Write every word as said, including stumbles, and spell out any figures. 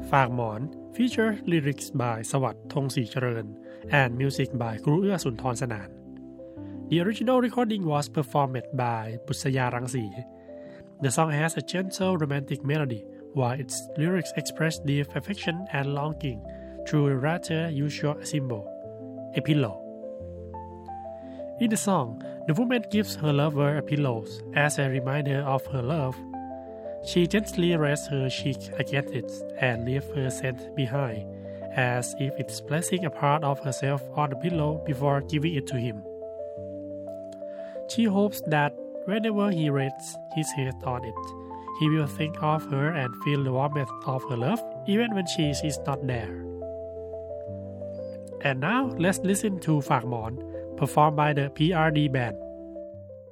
ฝากหมอน feature lyrics by สวัสดิ์ธงศรีเจริญ and music by ครูเอื้อสุนทรสนาน The original recording was performed by บุษยารังสี The song has a gentle romantic melody while its lyrics express deep affection and longing through a rather usual symbol, a pillow. In the song, the woman gives her lover a pillow as a reminder of her love. She gently rests her cheek against it and leaves her scent behind, as if it's placing a part of herself on the pillow before giving it to him. She hopes that whenever he rests his head on it, he will think of her and feel the warmth of her love, even when she is not there. And now, let's listen to ฝากหมอน performed by the พี อาร์ ดี Band.